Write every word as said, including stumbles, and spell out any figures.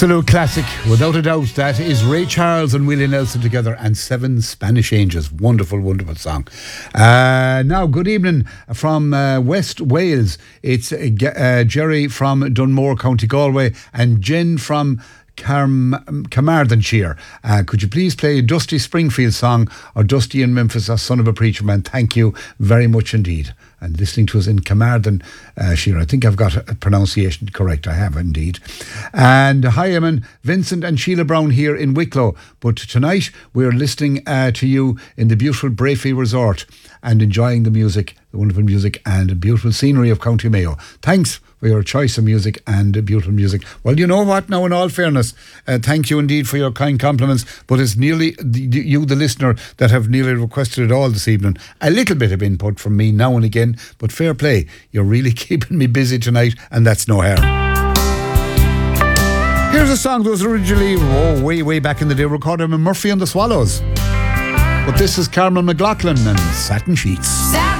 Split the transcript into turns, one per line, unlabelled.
Absolute classic, without a doubt. That is Ray Charles and Willie Nelson together and Seven Spanish Angels. Wonderful, wonderful song. Uh, now, good evening from uh, West Wales. It's uh, uh, Jerry from Dunmore, County Galway, and Jen from Carm- Carmarthenshire. Uh, could you please play a Dusty Springfield song or Dusty in Memphis, a son of a preacher man? Thank you very much indeed. And listening to us in Carmarthenshire. I think I've got a pronunciation correct. I have indeed. And hi, Eamon, Vincent and Sheila Brown here in Wicklow. But tonight we're listening uh, to you in the beautiful Brafey Resort and enjoying the music, the wonderful music and the beautiful scenery of County Mayo. Thanks for your choice of music and beautiful music. Well, you know what, now in all fairness, uh, thank you indeed for your kind compliments, but it's nearly the, you, the listener, that have nearly requested it all this evening. A little bit of input from me now and again, but fair play, you're really keeping me busy tonight, and that's no harm. Here's a song that was originally, oh, way, way back in the day, recorded by Murphy and the Swallows. But this is Carmen McLaughlin and Satin Sheets.